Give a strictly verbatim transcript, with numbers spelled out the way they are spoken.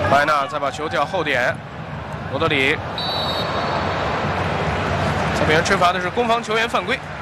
白纳再把球调后点，罗德里这边吹罚的是攻防球员犯规。